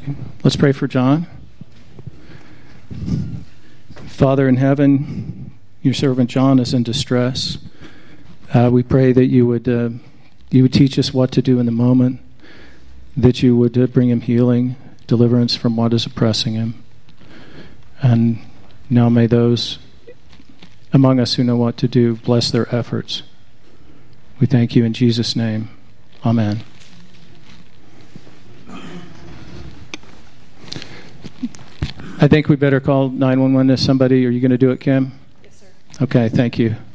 Let's pray for John. Father in heaven, your servant John is in distress. We pray that you would teach us what to do in the moment, that you would bring him healing, deliverance from what is oppressing him. And now may those among us who know what to do bless their efforts. We thank you in Jesus' name. Amen. I think we better call 911 to somebody. Are you going to do it, Kim? Yes, sir. Okay, thank you.